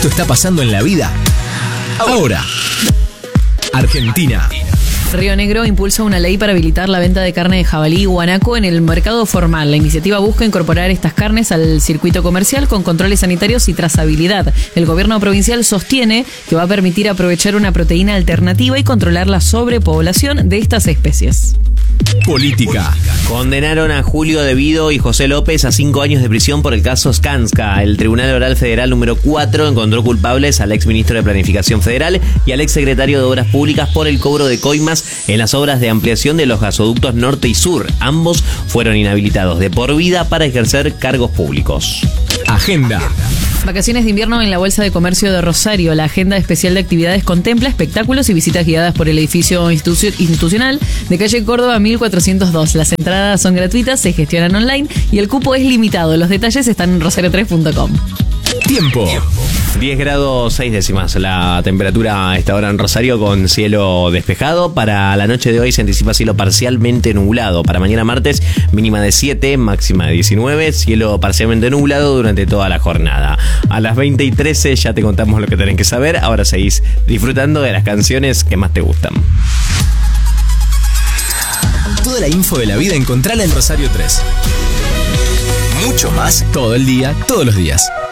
esto está pasando en la vida ahora. Argentina. Río Negro impulsa una ley para habilitar la venta de carne de jabalí y guanaco en el mercado formal. La iniciativa busca incorporar estas carnes al circuito comercial con controles sanitarios y trazabilidad. El gobierno provincial sostiene que va a permitir aprovechar una proteína alternativa y controlar la sobrepoblación de estas especies. Política. Condenaron a Julio De Vido y José López a 5 años de prisión por el caso Skanska. El Tribunal Oral Federal número 4 encontró culpables al exministro de Planificación Federal y al exsecretario de Obras Públicas por el cobro de coimas en las obras de ampliación de los gasoductos norte y sur. Ambos fueron inhabilitados de por vida para ejercer cargos públicos. Agenda. Vacaciones de invierno en la Bolsa de Comercio de Rosario. La agenda especial de actividades contempla espectáculos y visitas guiadas por el edificio institucional de calle Córdoba 1402. Las entradas son gratuitas, se gestionan online y el cupo es limitado. Los detalles están en rosario3.com. Tiempo. 10 grados 6 décimas la temperatura a esta hora en Rosario con cielo despejado. Para la noche de hoy se anticipa cielo parcialmente nublado. Para mañana martes mínima de 7, máxima de 19. Cielo parcialmente nublado durante toda la jornada. A las 20:13 ya te contamos lo que tenés que saber. Ahora seguís disfrutando de las canciones que más te gustan. Toda la info de la vida encontrala en Rosario 3. Mucho más todo el día, todos los días.